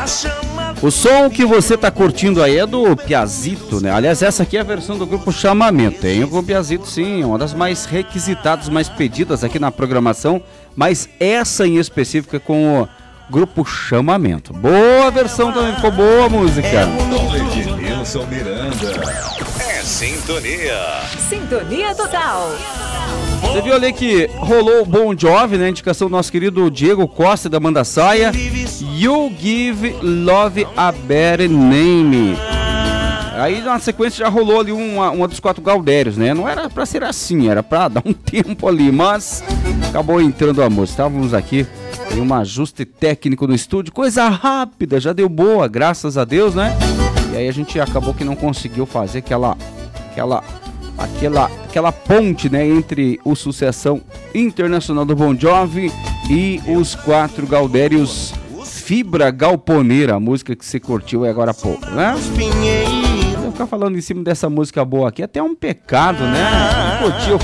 O som que você tá curtindo aí é do Piazito, né? Aliás, essa aqui é a versão do grupo Chamamento. Tem o Piazito, sim, uma das mais requisitadas, mais pedidas aqui na programação, mas essa em específico é com o grupo Chamamento. Boa versão também, ficou boa a música. Edmilson Miranda. É sintonia. Sintonia total. Você viu ali que rolou o Bon Jovi, né? Indicação do nosso querido Diego Costa da banda Saia. You Give Love a Better Name. Aí na sequência já rolou ali uma dos 4 Gaudérios, né? Não era pra ser assim, era pra dar um tempo ali, mas acabou entrando a música. Estávamos aqui em um ajuste técnico no estúdio, coisa rápida, já deu boa, graças a Deus, né? E aí a gente acabou que não conseguiu fazer aquela ponte, né, entre o Sucessão Internacional do Bon Jovi e os 4 Gaudérios Fibra Galponeira, a música que você curtiu agora há pouco, né? Eu ficar falando em cima dessa música boa aqui, até um pecado, né? Curtiu